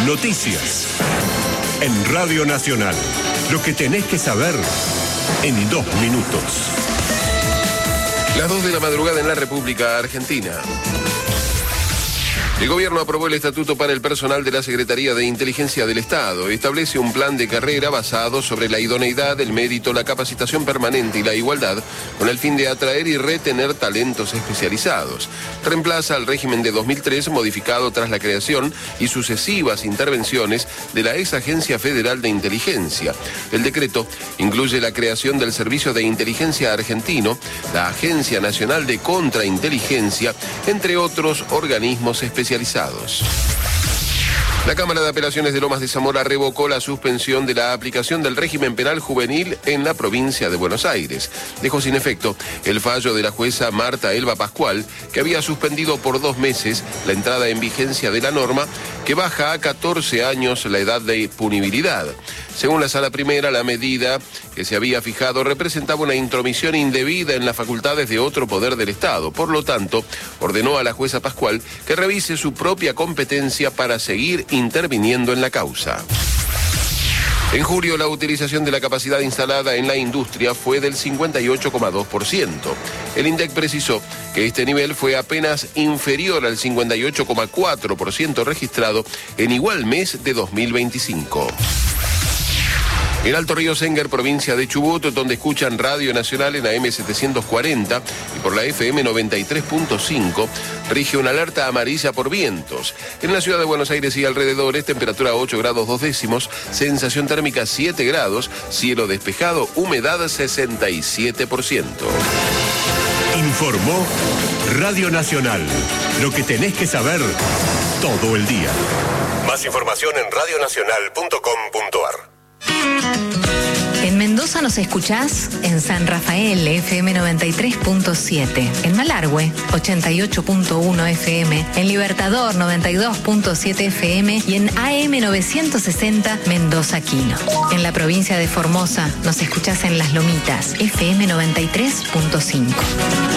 Noticias. En Radio Nacional. Lo que tenés que saber en 2 minutos. Las 2 de la madrugada en la República Argentina. El gobierno aprobó el estatuto para el personal de la Secretaría de Inteligencia del Estado. Establece un plan de carrera basado sobre la idoneidad, el mérito, la capacitación permanente y la igualdad, con el fin de atraer y retener talentos especializados. Reemplaza al régimen de 2003, modificado tras la creación y sucesivas intervenciones de la ex Agencia Federal de Inteligencia. El decreto incluye la creación del Servicio de Inteligencia Argentino, la Agencia Nacional de Contrainteligencia, entre otros organismos especializados. La Cámara de Apelaciones de Lomas de Zamora revocó la suspensión de la aplicación del régimen penal juvenil en la provincia de Buenos Aires. Dejó sin efecto el fallo de la jueza Marta Elba Pascual, que había suspendido por 2 meses la entrada en vigencia de la norma, que baja a 14 años la edad de punibilidad. Según la Sala Primera, la medida que se había fijado representaba una intromisión indebida en las facultades de otro poder del Estado. Por lo tanto, ordenó a la jueza Pascual que revise su propia competencia para seguir interviniendo en la causa. En julio, la utilización de la capacidad instalada en la industria fue del 58,2%. El INDEC precisó que este nivel fue apenas inferior al 58,4% registrado en igual mes de 2025. En Alto Río Senguer, provincia de Chubut, donde escuchan Radio Nacional en AM 740 y por la FM 93.5, rige una alerta amarilla por vientos. En la ciudad de Buenos Aires y alrededores, temperatura 8 grados 2 décimos, sensación térmica 7 grados, cielo despejado, humedad 67%. Informó Radio Nacional. Lo que tenés que saber todo el día. Más información en radionacional.com.ar. En Mendoza nos escuchás en San Rafael, FM 93.7, en Malargüe, 88.1 FM, en Libertador, 92.7 FM y en AM 960 Mendoza Quino. En la provincia de Formosa nos escuchás en Las Lomitas, FM 93.5.